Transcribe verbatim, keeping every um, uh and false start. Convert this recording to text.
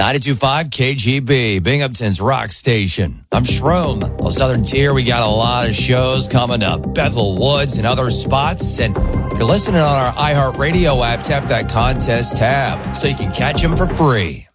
ninety-two point five K G B, Binghamton's rock station. I'm Shroom. Well, Southern Tier, we got a lot of shows coming up. Bethel Woods and other spots. And if you're listening on our iHeartRadio app, tap that contest tab so you can catch them for free.